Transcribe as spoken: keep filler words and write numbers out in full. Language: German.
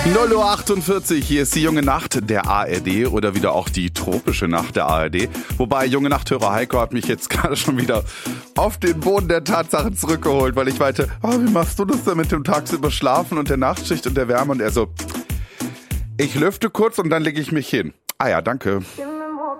null Uhr achtundvierzig, hier ist die Junge Nacht der A R D oder wieder auch die tropische Nacht der A R D. Wobei Junge Nachthörer Heiko hat mich jetzt gerade schon wieder auf den Boden der Tatsachen zurückgeholt, weil ich meinte, oh, wie machst du das denn mit dem tagsüber Schlafen und der Nachtschicht und der Wärme? Und er so, ich lüfte kurz und dann lege ich mich hin. Ah ja, danke.